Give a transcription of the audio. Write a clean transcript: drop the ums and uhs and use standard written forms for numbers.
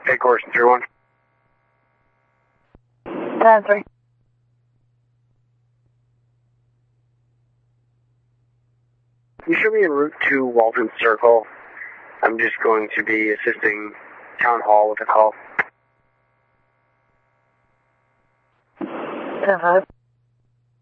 Take course 3-1. 10-3. You should be en route to Walton Circle. I'm just going to be assisting Town Hall with a call. 10-5.